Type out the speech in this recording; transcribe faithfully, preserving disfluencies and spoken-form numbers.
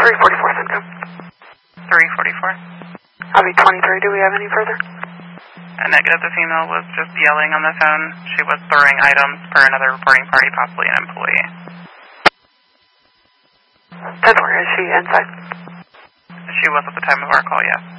three forty-four, Simcoe. three forty-four. I'll be twenty-three. Do we have any further? A negative. The female was just yelling on the phone. She was throwing items per another reporting party, possibly an employee. ten four, is she inside? She was at the time of our call, yes.